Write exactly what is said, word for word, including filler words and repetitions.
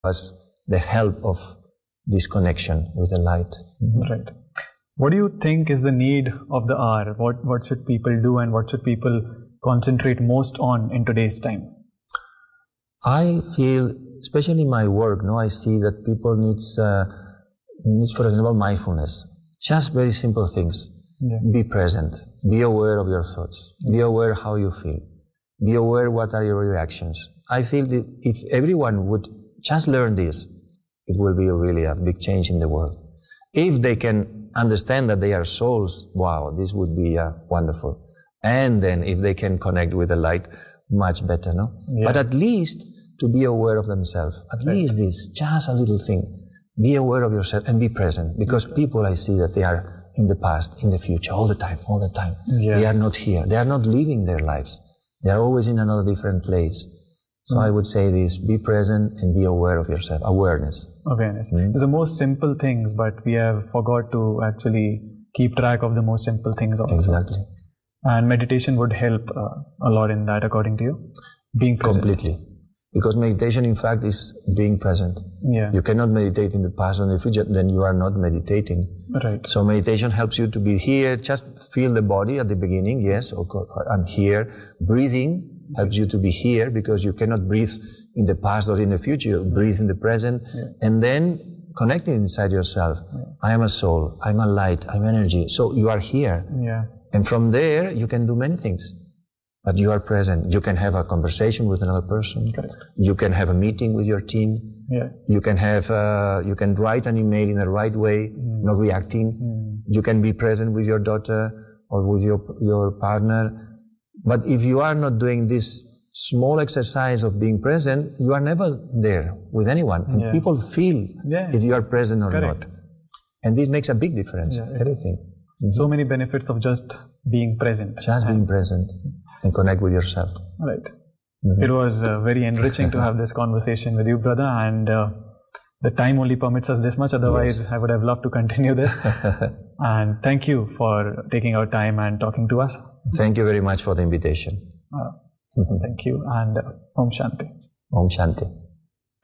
us the help of this connection with the light. Mm-hmm. Right. What do you think is the need of the hour? What, what should people do and what should people concentrate most on in today's time? I feel, especially in my work, no, I see that people needs, uh, needs, for example, mindfulness. Just very simple things. Yeah. Be present. Be aware of your thoughts. Be aware how you feel. Be aware what are your reactions. I feel that if everyone would just learn this, it will be really a big change in the world. If they can understand that they are souls, wow, this would be uh, wonderful. And then if they can connect with the light, much better, no? Yeah. But at least to be aware of themselves. At right. least this, just a little thing. Be aware of yourself and be present. Because people, I see that they are in the past, in the future, all the time, all the time. Yeah. They are not here. They are not living their lives. They are always in another different place. So mm. I would say this, be present and be aware of yourself. Awareness. Awareness. Mm. It's the most simple things, but we have forgot to actually keep track of the most simple things also. Exactly. And meditation would help uh, a lot in that, according to you? Being present. Completely. Because meditation, in fact, is being present. Yeah. You cannot meditate in the past or in the future, then you are not meditating. Right. So meditation helps you to be here, just feel the body at the beginning, yes, okay, I'm here. Breathing helps you to be here because you cannot breathe in the past or in the future, you breathe in the present. Yeah. And then connecting inside yourself. Yeah. I am a soul, I'm a light, I'm energy. So you are here. Yeah. And from there, you can do many things. But you are present. You can have a conversation with another person. Correct. You can have a meeting with your team. Yeah. You can have, uh, you can write an email in the right way, mm. not reacting. Mm. You can be present with your daughter or with your, your partner. But if you are not doing this small exercise of being present, you are never there with anyone. And yeah. people feel yeah. if you are present or Correct. not. And this makes a big difference. Yeah. Everything. Mm-hmm. So many benefits of just being present. Just being present. And connect with yourself. Right. Mm-hmm. It was uh, very enriching to have this conversation with you, brother, and uh, the time only permits us this much, otherwise yes. I would have loved to continue this. And thank you for taking our time and talking to us. Thank you very much for the invitation. Uh, thank you, and uh, Om Shanti. Om Shanti.